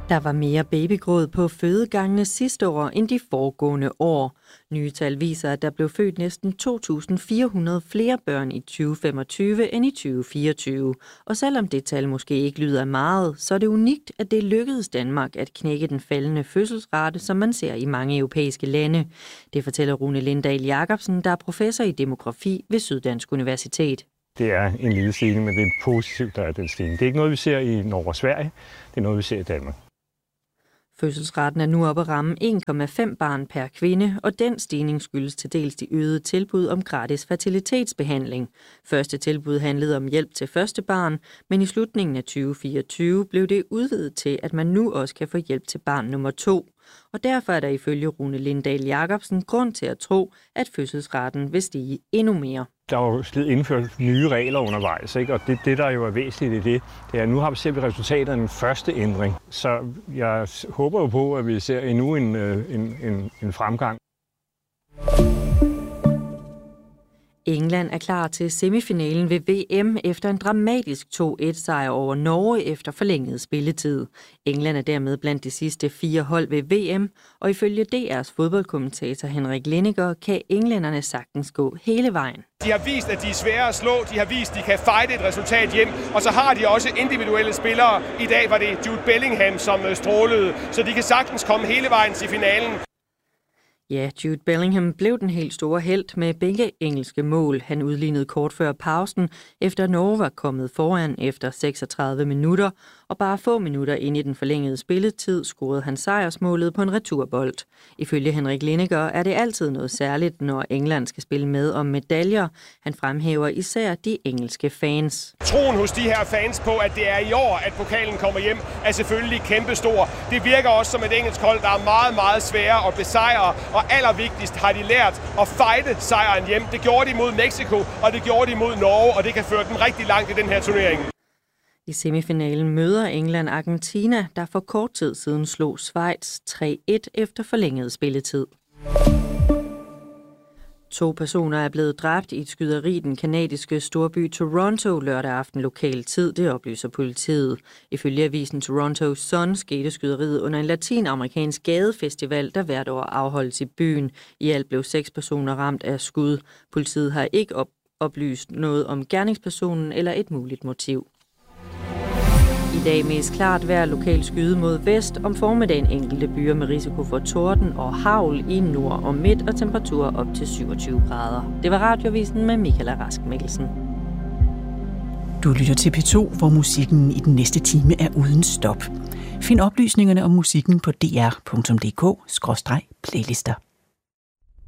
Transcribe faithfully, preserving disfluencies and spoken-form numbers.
Der var mere babygråd på fødegangene sidste år end de foregående år. Nye tal viser, at der blev født næsten to tusind fire hundrede flere børn i tyve femogtyve end i tyve fireogtyve. Og selvom det tal måske ikke lyder af meget, så er det unikt, at det lykkedes Danmark at knække den faldende fødselsrate, som man ser i mange europæiske lande. Det fortæller Rune Lindahl Jacobsen, der er professor i demografi ved Syddansk Universitet. Det er en lille stigning, men det er positivt, der er den stigning. Det er ikke noget, vi ser i Norge og Sverige. Det er noget, vi ser i Danmark. Fødselsraten er nu oppe at ramme en komma fem barn per kvinde, og den stigning skyldes til dels de øgede tilbud om gratis fertilitetsbehandling. Første tilbud handlede om hjælp til første barn, men i slutningen af tyve fireogtyve blev det udvidet til, at man nu også kan få hjælp til barn nummer to. Og derfor er der ifølge Rune Lindahl Jacobsen grund til at tro, at fødselsraten vil stige endnu mere. Der er jo blevet indført nye regler undervejs, ikke? Og det, det, der jo er væsentligt i det, det er, at nu har vi set resultatet af den første ændring. Så jeg håber jo på, at vi ser endnu en, en, en, en fremgang. England er klar til semifinalen ved V M efter en dramatisk to et sejr over Norge efter forlænget spilletid. England er dermed blandt de sidste fire hold ved V M, og ifølge D R's fodboldkommentator Henrik Linniger kan englænderne sagtens gå hele vejen. De har vist, at de er svære at slå, de har vist, at de kan fighte et resultat hjem, og så har de også individuelle spillere. I dag var det Jude Bellingham, som strålede, så de kan sagtens komme hele vejen til finalen. Ja, Jude Bellingham blev den helt store helt med begge engelske mål. Han udlignede kort før pausen, efter Norge var kommet foran efter seksogtredive minutter, og bare få minutter ind i den forlængede spilletid scorede han sejrsmålet på en returbold. Ifølge Henrik Linniger er det altid noget særligt, når England skal spille med om medaljer. Han fremhæver især de engelske fans. Troen hos de her fans på, at det er i år, at pokalen kommer hjem, er selvfølgelig kæmpestor. Det virker også som et engelsk hold, der er meget, meget svære at besejre. Og allervigtigst har de lært at fighte sejren hjem. Det gjorde de mod Mexico, og det gjorde de mod Norge, og det kan føre dem rigtig langt i den her turnering. I semifinalen møder England Argentina, der for kort tid siden slog Schweiz tre et efter forlænget spilletid. To personer er blevet dræbt i et skyderi i den kanadiske storby Toronto lørdag aften lokal tid, det oplyser politiet. Ifølge avisen Toronto Sun skete skyderiet under en latinamerikansk gadefestival, der hvert år afholdes i byen. I alt blev seks personer ramt af skud. Politiet har ikke op- oplyst noget om gerningspersonen eller et muligt motiv. I dag mest klart vejr, lokal skyde mod vest, om formiddagen enkelte byer med risiko for torden og hagl i nord og midt og temperaturer op til syvogtyve grader. Det var Radiovisen med Michaela Rask Mikkelsen. Du lytter til P to, hvor musikken i den næste time er uden stop. Find oplysningerne om musikken på d r punktum d k skråstreg playlister.